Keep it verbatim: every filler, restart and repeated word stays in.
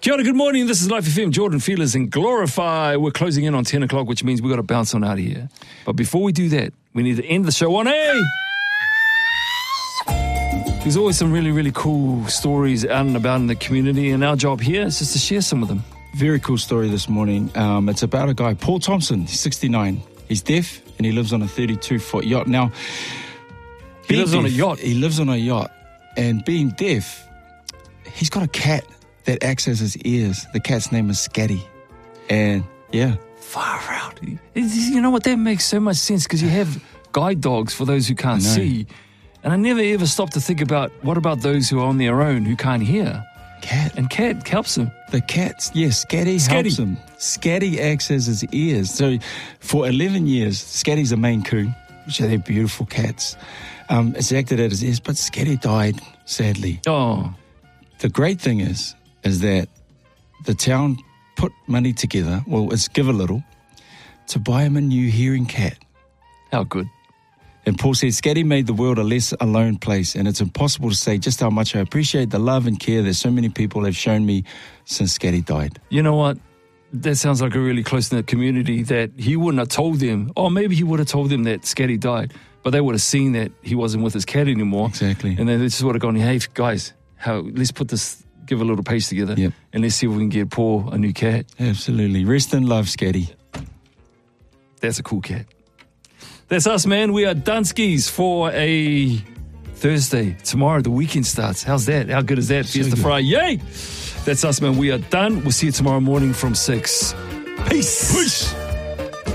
Kia ora, good morning. This is Life F M, Jordan Feelers and Glorify. We're closing in on ten o'clock, which means we've got to bounce on out of here. But before we do that, we need to end the show on a... There's always some really, really cool stories out and about in the community, and our job here is just to share some of them. Very cool story this morning. Um, it's about a guy, Paul Thompson. He's sixty-nine. He's deaf, and he lives on a thirty-two foot yacht. Now, he lives deaf, on a yacht? He lives on a yacht. And being deaf, he's got a cat that acts as his ears. The cat's name is Scatty. And, yeah. Far out. You know what? That makes so much sense because you have guide dogs for those who can't see. And I never ever stop to think about, what about those who are on their own who can't hear? Cat. And cat helps him. The cat's, yes, Scatty, Scatty helps him. Scatty acts as his ears. So for eleven years, Scatty's a Maine Coon, which are they're beautiful cats. Um, it's acted as his ears, but Scatty died, sadly. Oh. The great thing is, is that the town put money together, well, it's give a little, to buy him a new hearing cat. How good. And Paul said, Scatty made the world a less alone place, and it's impossible to say just how much I appreciate the love and care that so many people have shown me since Scatty died. You know what? That sounds like a really close-knit community that he wouldn't have told them, or maybe he would have told them that Scatty died, but they would have seen that he wasn't with his cat anymore. Exactly. And then they just would have gone, hey, guys, how, let's put this, give a little pace together, yep. and let's see if we can get Paul a new cat. Absolutely. Rest in love, Scatty. That's a cool cat. That's us, man. We are Dunskies for a Thursday. Tomorrow, the weekend starts. How's that? How good is that? So Fiesta good. Friday. Yay! That's us, man. We are done. We'll see you tomorrow morning from six. Peace. Peace.